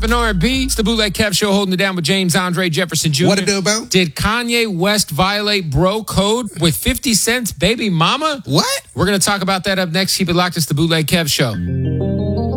and R&B. It's the Bootleg Kev Show, holding it down with James Andre Jefferson Jr. What it do about? Did Kanye West violate bro code with 50 Cent's baby mama? What? We're going to talk about that up next. Keep it locked. It's the Bootleg Kev Show.